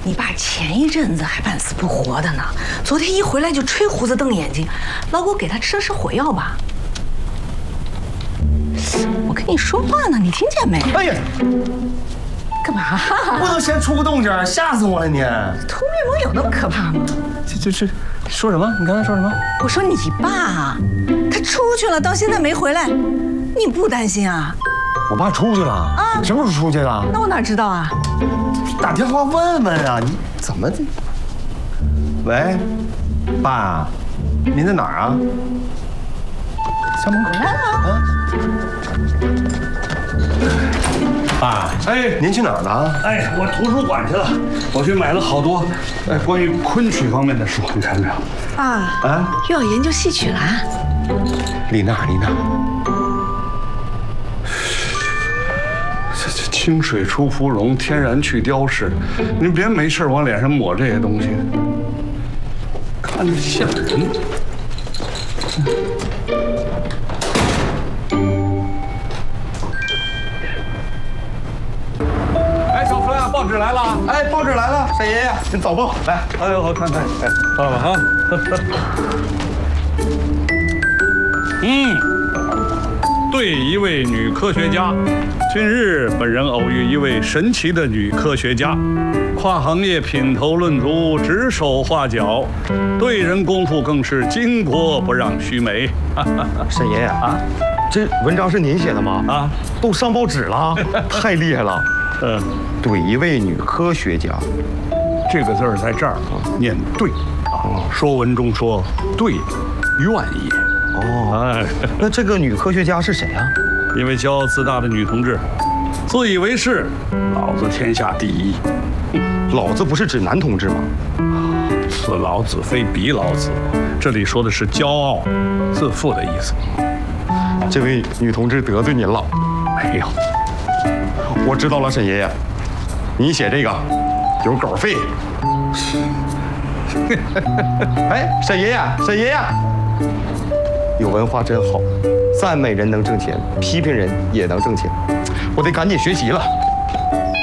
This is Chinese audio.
你爸前一阵子还半死不活的呢，昨天一回来就吹胡子瞪眼睛，老谷给他吃的是火药吧？我跟你说话呢，你听见没？ 哎呀， 干嘛？ 不能先出个动静，吓死我了你！ 涂面膜有那么可怕吗？ 这说什么？你刚才说什么？ 我说你爸啊，他出去了，到现在没回来，你不担心啊？ 我爸出去了啊？什么时候出去的？ 那我哪知道啊？ 打电话问问啊！你怎么这？喂，爸，您在哪儿啊？校门口来了啊。 爸， 哎，您去哪儿了？ 哎，我图书馆去了，我去买了好多关于昆曲方面的书，你看没有？ 爸啊， 又要研究戏曲了？ 丽娜， 这清水出芙蓉，天然去雕饰，您别没事往脸上抹这些东西，看着像人。报纸来了！ 哎，报纸来了，沈爷爷，您早报来。 哎呦，我看看，哎，到了哈。对一位女科学家，近日本人偶遇一位神奇的女科学家，跨行业品头论足，指手画脚，对人功夫更是巾帼不让须眉。 沈爷爷啊，这文章是您写的吗？ 啊， 都上报纸了，太厉害了。对一位女科学家， 这个字儿在这儿念对啊，《说文》中说对，愿也。 哦，哎，那这个女科学家是谁啊？ 一位骄傲自大的女同志，自以为是，老子天下第一。 老子不是指男同志吗？ 此老子非彼老子，这里说的是骄傲、自负的意思。 这位女同志得罪您了？ 没有。 我知道了，沈爷爷，你写这个有稿费。哎，沈爷爷，有文化真好，赞美人能挣钱，批评人也能挣钱，我得赶紧学习了。